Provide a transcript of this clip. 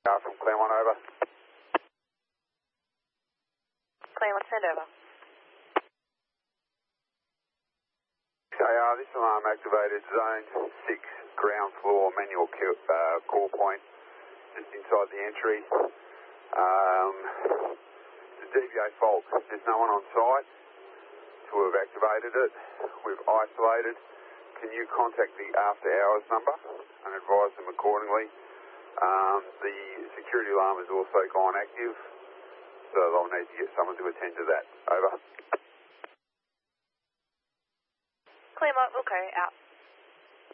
From Claremont, over. Claremont, send over. This alarm activated zone 6, ground floor, manual call point, just inside the entry. It's a DVA fault. There's no one on site to have activated it. We've isolated. Can you contact the after hours number and advise them accordingly? The security alarm has also gone active, so they'll need to get someone to attend to that. Over. Claremont, Wilco, out.